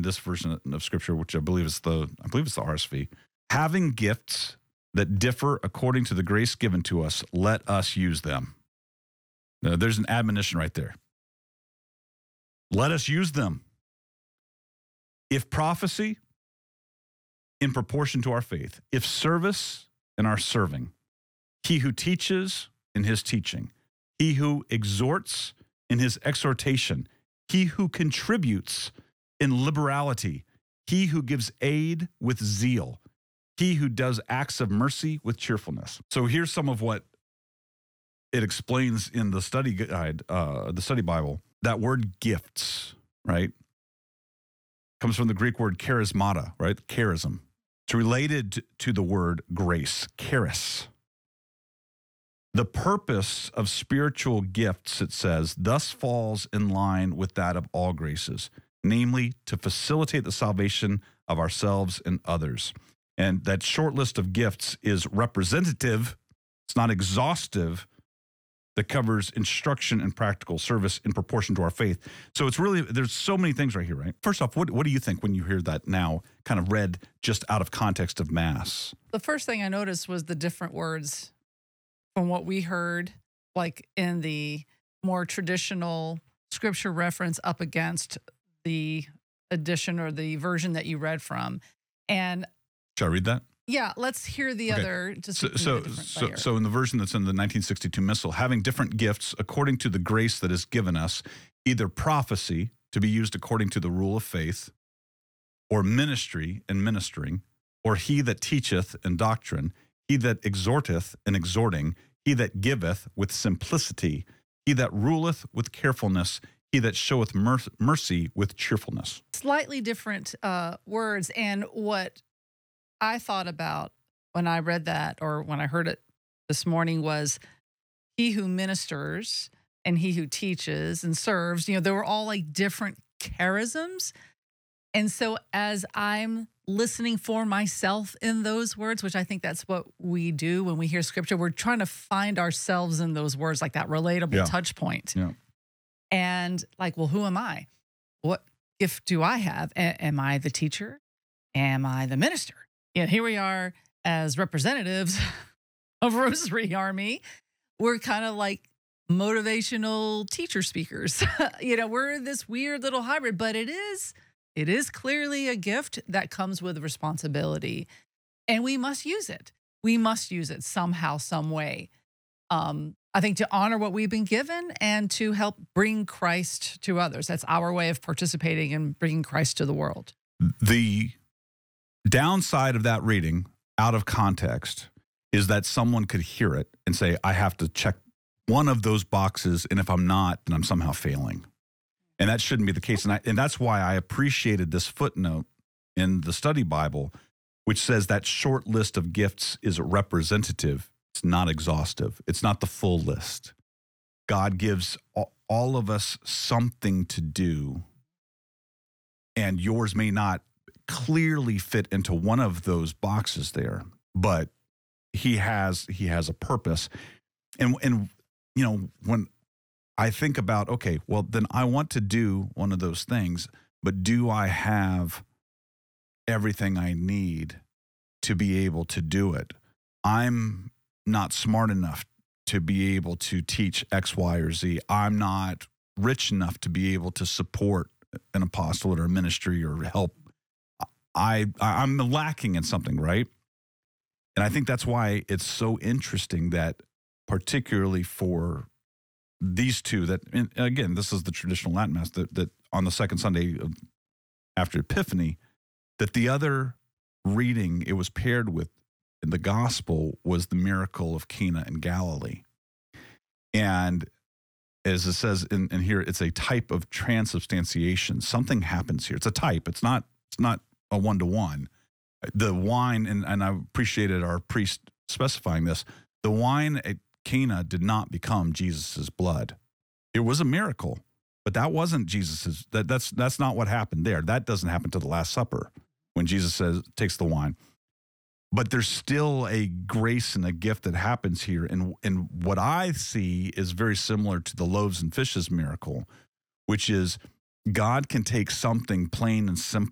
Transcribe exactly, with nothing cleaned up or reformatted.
this version of Scripture, which I believe is the I believe it's the R S V. Having gifts that differ according to the grace given to us, let us use them. Now, there's an admonition right there. Let us use them. If prophecy, in proportion to our faith. If service, in our serving. He who teaches, in his teaching. He who exhorts, in his exhortation. He who contributes, in liberality. He who gives aid, with zeal. He who does acts of mercy, with cheerfulness. So here's some of what it explains in the study guide, uh, the study Bible. That word gifts, right, comes from the Greek word charismata, right? Charism. It's related to the word grace, charis. The purpose of spiritual gifts, it says, thus falls in line with that of all graces, namely to facilitate the salvation of ourselves and others. And that short list of gifts is representative. It's not exhaustive. That covers instruction and practical service in proportion to our faith. So it's really, there's so many things right here, right? First off, what, what do you think when you hear that now kind of read just out of context of Mass? The first thing I noticed was the different words from what we heard, like in the more traditional Scripture reference up against the edition or the version that you read from. And shall I read that? Yeah, let's hear the okay. other. Just so, so, so, so in the version that's in the nineteen sixty-two Missal, having different gifts according to the grace that is given us, either prophecy, to be used according to the rule of faith, or ministry and ministering, or he that teacheth in doctrine, he that exhorteth in exhorting, he that giveth with simplicity, he that ruleth with carefulness, he that showeth mer mercy with cheerfulness. Slightly different uh, words, and what I thought about when I read that or when I heard it this morning was he who ministers and he who teaches and serves, you know, they were all like different charisms. And so as I'm listening for myself in those words, which I think that's what we do when we hear Scripture, we're trying to find ourselves in those words, like that relatable yeah. touch point. Yeah. And like, well, who am I? What gift do I have? A am I the teacher? Am I the minister? Yeah, here we are as representatives of Rosary Army. We're kind of like motivational teacher speakers. You know, we're this weird little hybrid, but it is, it is clearly a gift that comes with responsibility, and we must use it. We must use it somehow, some way. Um, I think to honor what we've been given and to help bring Christ to others. That's our way of participating in bringing Christ to the world. The downside of that reading out of context is that someone could hear it and say, I have to check one of those boxes, and if I'm not, then I'm somehow failing. And that shouldn't be the case. And, I, and that's why I appreciated this footnote in the study Bible, which says that short list of gifts is representative. It's not exhaustive. It's not the full list. God gives all of us something to do, and yours may not clearly fit into one of those boxes there, but he has he has a purpose. And and you know, when I think about, okay, well then I want to do one of those things, but do I have everything I need to be able to do it? I'm not smart enough to be able to teach X, Y, or Z. I'm not rich enough to be able to support an apostolate or a ministry or help. I, I'm lacking in something, right? And I think that's why it's so interesting that particularly for these two that, and again, this is the traditional Latin Mass, that, that on the second Sunday of, after Epiphany, that the other reading it was paired with in the gospel was the miracle of Cana in Galilee. And as it says in, in here, it's a type of transubstantiation. Something happens here. It's a type. It's not, it's not a one-to-one. The wine, and, and I appreciated our priest specifying this, the wine at Cana did not become Jesus's blood. It was a miracle, but that wasn't Jesus's, that, that's, that's not what happened there. That doesn't happen to the Last Supper when Jesus says, takes the wine. But there's still a grace and a gift that happens here. And, and what I see is very similar to the loaves and fishes miracle, which is God can take something plain and sim